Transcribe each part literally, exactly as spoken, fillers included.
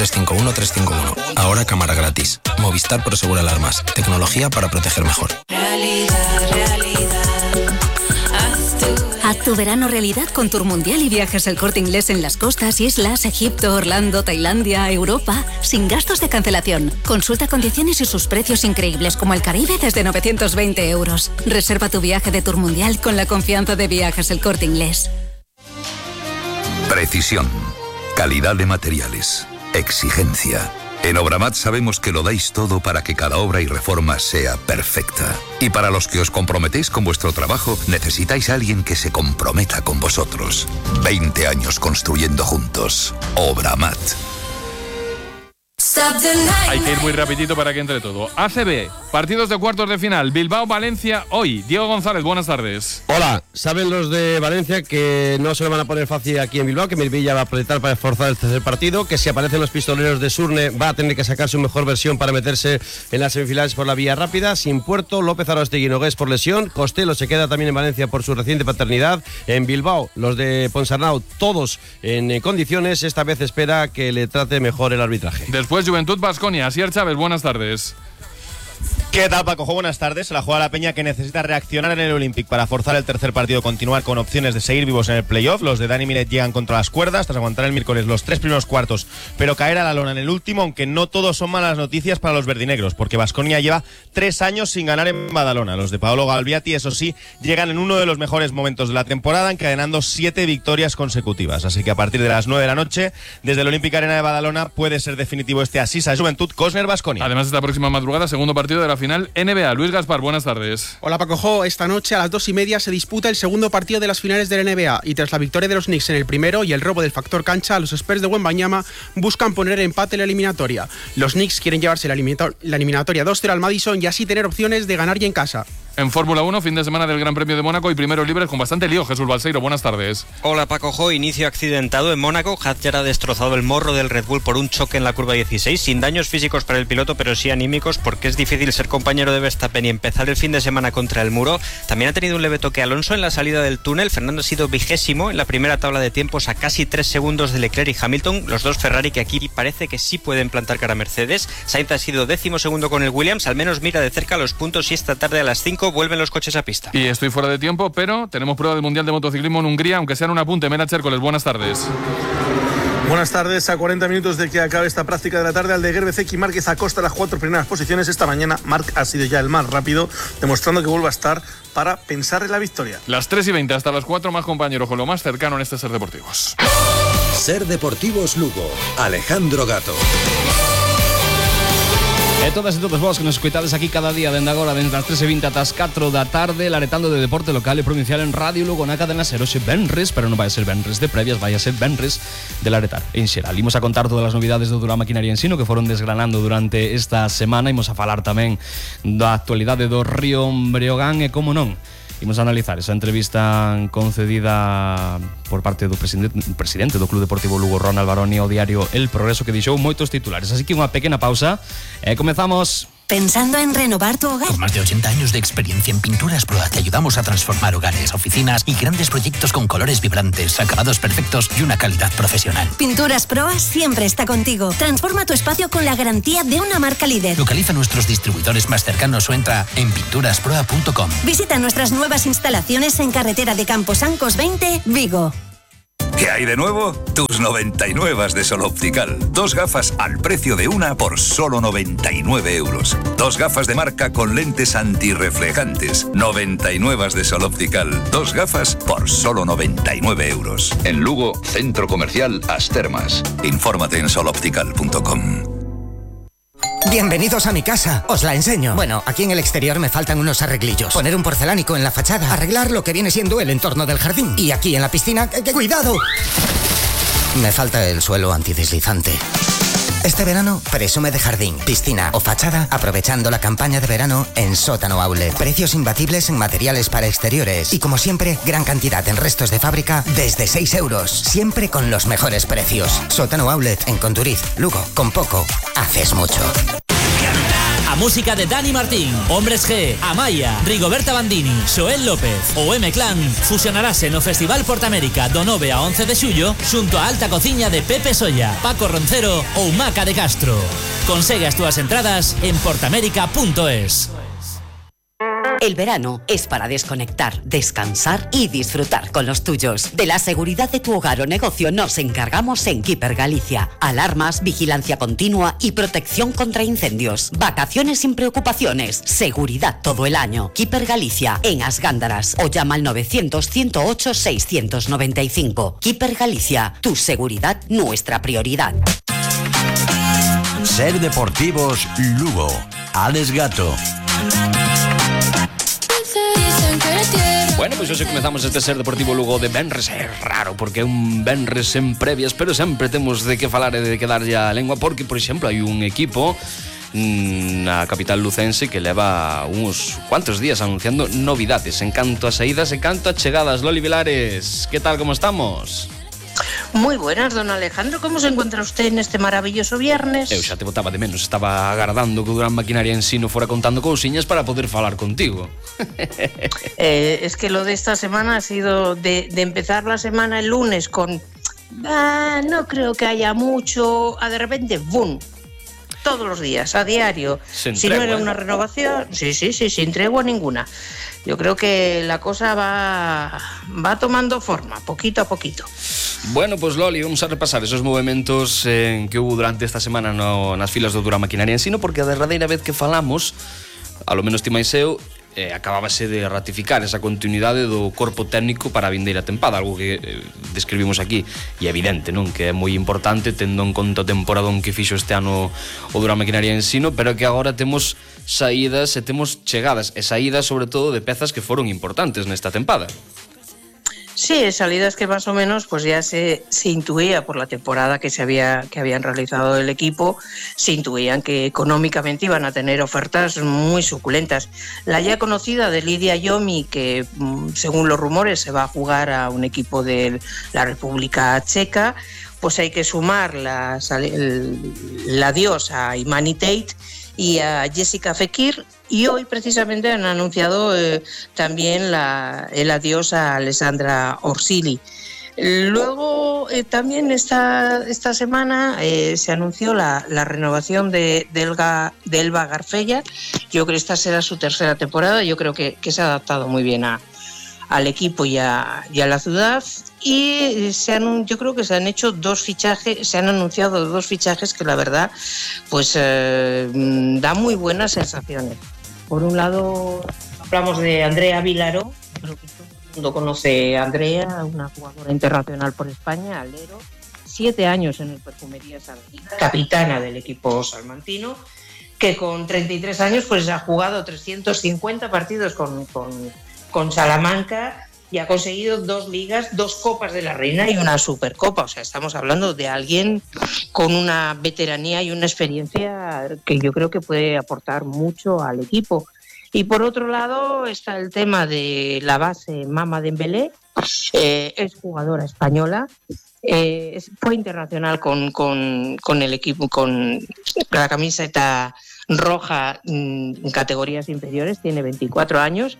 tres cinco uno tres cinco uno. Ahora cámara gratis. Movistar Prosegur Alarmas. Tecnología para proteger mejor. Realidad, realidad. Haz tu... Haz tu verano realidad con Tour Mundial y Viajes El Corte Inglés en las costas, islas, Egipto, Orlando, Tailandia, Europa, sin gastos de cancelación. Consulta condiciones y sus precios increíbles como el Caribe desde novecientos veinte euros. Reserva tu viaje de Tour Mundial con la confianza de Viajes El Corte Inglés. Precisión, calidad de materiales, exigencia. En Obramat sabemos que lo dais todo para que cada obra y reforma sea perfecta. Y para los que os comprometéis con vuestro trabajo, necesitáis a alguien que se comprometa con vosotros. veinte años construyendo juntos. Obramat. Hay que ir muy rapidito para que entre todo. A C B, partidos de cuartos de final. Bilbao-Valencia hoy. Diego González, buenas tardes. Hola, saben los de Valencia que no se lo van a poner fácil aquí en Bilbao, que Mirvilla va a apretar para esforzar el tercer partido, que si aparecen los pistoleros de Surne va a tener que sacar su mejor versión para meterse en las semifinales por la vía rápida. Sin Puerto, López Arostegui y Nogués por lesión. Costello se queda también en Valencia por su reciente paternidad. En Bilbao, los de Ponsarnau, todos en condiciones. Esta vez espera que le trate mejor el arbitraje. Después Juventud Baskonia. Asier Chávez, buenas tardes. ¿Qué tal, Paco? Buenas tardes. Se la juega la Peña, que necesita reaccionar en el Olympic para forzar el tercer partido, continuar con opciones de seguir vivos en el playoff. Los de Dani Miret llegan contra las cuerdas tras aguantar el miércoles los tres primeros cuartos, pero caer a la lona en el último, aunque no todos son malas noticias para los verdinegros, porque Baskonia lleva tres años sin ganar en Badalona. Los de Paolo Galbiati, eso sí, llegan en uno de los mejores momentos de la temporada, encadenando siete victorias consecutivas. Así que a partir de las nueve de la noche, desde el Olympic Arena de Badalona, puede ser definitivo este Asisa Juventud Cosner Baskonia. Además, esta próxima madrugada, segundo partido de la final N B A. Luis Gaspar, buenas tardes. Hola, Paco. Esta noche a las dos y media se disputa el segundo partido de las finales de la N B A, y tras la victoria de los Knicks en el primero y el robo del factor cancha, los Spurs de Wembanyama buscan poner empate en la eliminatoria. Los Knicks quieren llevarse la, eliminator- la eliminatoria dos cero al Madison y así tener opciones de ganar y en casa. En Fórmula uno, fin de semana del Gran Premio de Mónaco y primeros libres con bastante lío. Jesús Balseiro, buenas tardes. Hola, Paco Jo. Inicio accidentado en Mónaco. Hadjar ha destrozado el morro del Red Bull por un choque en la curva dieciséis, sin daños físicos para el piloto, pero sí anímicos, porque es difícil ser compañero de Verstappen y empezar el fin de semana contra el muro. También ha tenido un leve toque Alonso en la salida del túnel. Fernando ha sido vigésimo en la primera tabla de tiempos, a casi tres segundos de Leclerc y Hamilton, los dos Ferrari que aquí parece que sí pueden plantar cara a Mercedes. Sainz ha sido décimo segundo con el Williams. Al menos mira de cerca los puntos y esta tarde a las cinco vuelven los coches a pista. Y estoy fuera de tiempo, pero tenemos prueba del Mundial de Motociclismo en Hungría, aunque sea en un apunte. Mena Chércoles, buenas tardes. Buenas tardes. A cuarenta minutos de que acabe esta práctica de la tarde, Aldeguer, Bezeki y Márquez acosta las cuatro primeras posiciones. Esta mañana Marc ha sido ya el más rápido, demostrando que vuelve a estar para pensar en la victoria. Las tres y veinte hasta las cuatro, más compañeros con lo más cercano en este Ser Deportivos. Ser Deportivos Lugo, Alejandro Gato. E todas e todos vos que nos escoitades aquí cada día dende agora, dende as tres e vinte ata as catro da tarde, laretando de deporte local e provincial en Radio Lugo na cadena Ser. Hoxe venres, pero non vai a ser venres de previas, vai a ser venres de laretar en xeral. Imos a contar todas as novidades do Durán Maquinaria Ensino que foron desgranando durante esta semana. Imos a falar tamén da actualidade do Río Breogán e, como non, imos a analizar esa entrevista concedida por parte do presidente, presidente do Club Deportivo Lugo, Ronald Baroni, ao diario El Progreso, que deixou moitos titulares. Así que unha pequena pausa e comezamos. ¿Pensando en renovar tu hogar? Con más de ochenta años de experiencia en Pinturas Proa te ayudamos a transformar hogares, oficinas y grandes proyectos con colores vibrantes, acabados perfectos y una calidad profesional. Pinturas Proa siempre está contigo. Transforma tu espacio con la garantía de una marca líder. Localiza nuestros distribuidores más cercanos o entra en pinturas proa punto com. Visita nuestras nuevas instalaciones en carretera de Camposancos veinte, Vigo. ¿Qué hay de nuevo? Tus noventa y nueve de Sol Optical. Dos gafas al precio de una por solo noventa y nueve euros. Dos gafas de marca con lentes antirreflejantes. noventa y nueve de Sol Optical. Dos gafas por solo noventa y nueve euros. En Lugo, Centro Comercial Astermas. Infórmate en sol optical punto com. Bienvenidos a mi casa, os la enseño. Bueno, aquí en el exterior me faltan unos arreglillos. Poner un porcelánico en la fachada, arreglar lo que viene siendo el entorno del jardín. Y aquí en la piscina, ¡que, que cuidado! Me falta el suelo antideslizante. Este verano, presume de jardín, piscina o fachada aprovechando la campaña de verano en Sótano Outlet. Precios imbatibles en materiales para exteriores. Y como siempre, gran cantidad en restos de fábrica desde seis euros. Siempre con los mejores precios. Sótano Outlet en Conturiz, Lugo. Con poco, haces mucho. A música de Dani Martín, Hombres G, Amaya, Rigoberta Bandini, Xoel López o M-Clan fusionarase no Festival Portamérica do nove a once de xullo xunto a alta cociña de Pepe Solla, Paco Roncero ou Maca de Castro. Consegue as túas entradas en portamérica punto es. El verano es para desconectar, descansar y disfrutar con los tuyos. De la seguridad de tu hogar o negocio nos encargamos en Keeper Galicia. Alarmas, vigilancia continua y protección contra incendios. Vacaciones sin preocupaciones. Seguridad todo el año. Keeper Galicia en As Gándaras o llama al novecientos, ciento ocho, seiscientos noventa y cinco. Keeper Galicia, tu seguridad, nuestra prioridad. Ser Deportivos Lugo. Alex Gato. Bueno, pois hoxe comezamos este Ser Deportivo Lugo de Benres. É raro, porque é un Benres en previas, pero sempre temos de que falar e de que darlle a lengua, porque, por exemplo, hai un equipo na capital lucense que leva uns cuantos días anunciando novidades en canto a saídas e canto a chegadas. Loli Vilares, que tal, como estamos? Muy buenas, don Alejandro. ¿Cómo se encuentra usted en este maravilloso viernes? Eu xa te botaba de menos. Estaba agardando que o Gran Maquinaria Ensino fora contando cousiñas para poder falar contigo. eh, es que lo de esta semana ha sido de, de empezar la semana el lunes con ah, no creo que haya mucho, a de repente ¡bum! Todos los días, a diario. Sin si tregua, no era ¿eh? una renovación, sí, sí, sí, sin tregua ninguna. Yo creo que la cosa va, va tomando forma, poquito a poquito. Bueno, pues Loli, vamos a repasar esos movimentos eh, que hubo durante esta semana no, nas filas do Durán Maquinaria Ensino, porque a derradeira vez que falamos, a lo menos ti máis eu, eh, acabábase de ratificar esa continuidade do corpo técnico para a vindeira tempada, algo que eh, describimos aquí, e é evidente, non? Que é moi importante tendo en conta o temporadón que fixo este ano o Durán Maquinaria Ensino, pero que agora temos saídas e temos chegadas, e saídas sobre todo de pezas que foron importantes nesta tempada. Sí, salidas que más o menos pues ya se, se intuía por la temporada que se había que habían realizado el equipo, se intuían que económicamente iban a tener ofertas muy suculentas. La ya conocida de Lidia Yomi, que según los rumores se va a jugar a un equipo de la República Checa, pues hay que sumar la, el, el adiós a Imani Tate y a Jessica Fekir, y hoy precisamente han anunciado eh, también la, el adiós a Alessandra Orsili. Luego eh, también esta, esta semana eh, se anunció la, la renovación de, de, Elga, de Elba Garfella. Yo creo que esta será su tercera temporada, yo creo que, que se ha adaptado muy bien a, al equipo y a, y a la ciudad, y se han, yo creo que se han hecho dos fichajes, se han anunciado dos fichajes que la verdad pues eh, da muy buenas sensaciones. Por un lado hablamos de Andrea Vilaró, creo que todo el mundo conoce a Andrea, una jugadora internacional por España, alero, siete años en el Perfumerías Avenida, capitana del equipo salmantino, que con treinta y tres años pues ha jugado trescientos cincuenta partidos con, con con Salamanca y ha conseguido dos ligas, dos Copas de la Reina y una Supercopa. O sea, estamos hablando de alguien con una veteranía y una experiencia que yo creo que puede aportar mucho al equipo. Y por otro lado está el tema de la base Mama Dembélé, eh, es jugadora española, eh, fue internacional con, con, con el equipo, con la camiseta roja en categorías inferiores, tiene veinticuatro años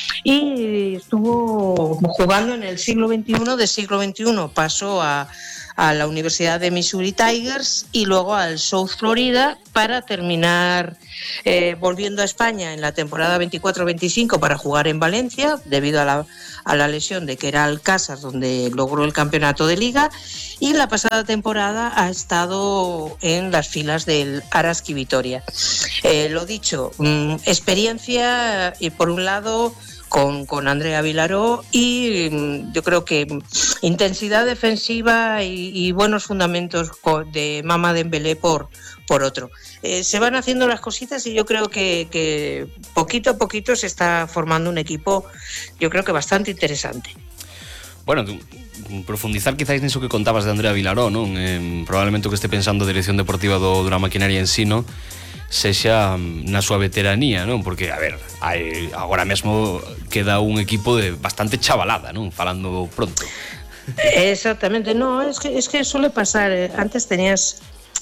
y estuvo jugando en el siglo veintiuno. De siglo veintiuno pasó a, a la Universidad de Missouri Tigers y luego al South Florida para terminar eh, volviendo a España en la temporada veinticuatro veinticinco para jugar en Valencia debido a la, a la lesión de Keral Casas, donde logró el campeonato de liga, y la pasada temporada ha estado en las filas del Araski Vitoria. Eh, lo dicho, mmm, experiencia y por un lado con, con Andrea Vilaró y mmm, yo creo que intensidad defensiva y, y buenos fundamentos de Mama Dembélé por, por otro. Eh, se van haciendo las cositas y yo creo que, que poquito a poquito se está formando un equipo, yo creo que bastante interesante. Bueno, profundizar quizás niso que contabas de Andrea Vilaró, non? Eh, probablemente o que este pensando a dirección deportiva do Durán Maquinaria Ensino sexa na súa veteranía, non? Porque, a ver, hai, agora mesmo queda un equipo de bastante chavalada, non? Falando pronto. Exactamente, no, es que, es que suele pasar. Antes tenías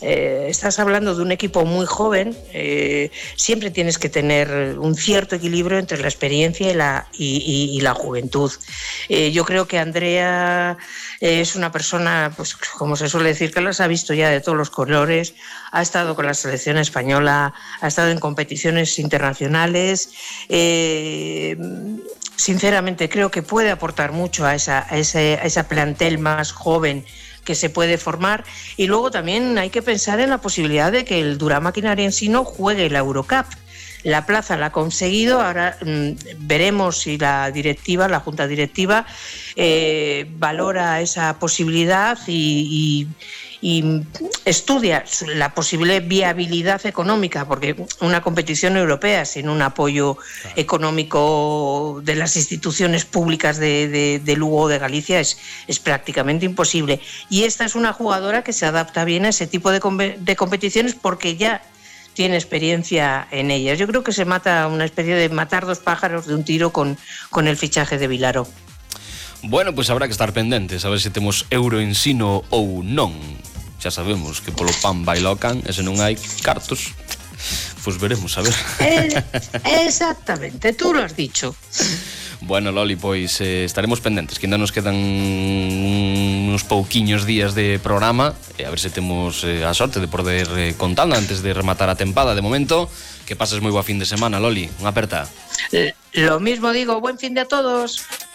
eh, estás hablando de un equipo muy joven, eh, siempre tienes que tener un cierto equilibrio entre la experiencia y la, y, y, y la juventud. Eh, yo creo que Andrea es una persona, pues como se suele decir, que las ha visto ya de todos los colores, ha estado con la selección española, ha estado en competiciones internacionales. Eh, sinceramente creo que puede aportar mucho a esa, a ese, a esa plantel más joven que se puede formar, y luego también hay que pensar en la posibilidad de que el Dura Máquina Ariensino juegue la Eurocup. La plaza la ha conseguido, ahora mmm, veremos si la directiva, la junta directiva, eh, valora esa posibilidad y, y, y estudia la posible viabilidad económica, porque una competición europea sin un apoyo claro. económico de las instituciones públicas de, de, de Lugo o de Galicia es, es prácticamente imposible. Y esta es una jugadora que se adapta bien a ese tipo de, com de competiciones porque ya tiene experiencia en ellas. Yo creo que se mata una especie de matar dos pájaros de un tiro con, con el fichaje de Vilaro. Bueno, pues habrá que estar pendentes a ver se temos Euroensino ou non. Xa sabemos que polo pan bailocan e se non hai cartos, pues veremos, a ver. Eh, exactamente, tú lo has dicho. Bueno, Loli, pois eh, estaremos pendentes, que ainda nos quedan uns pouquiños días de programa, e a ver se temos eh, a sorte de poder eh, contando antes de rematar a tempada. De momento, que pases moi boa fin de semana, Loli. Unha aperta. Lo mismo digo, buen fin de a todos.